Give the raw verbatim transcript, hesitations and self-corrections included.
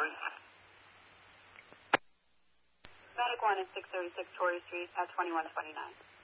one. Medic one is six thirty-six Torrey Street at twenty-one twenty-nine.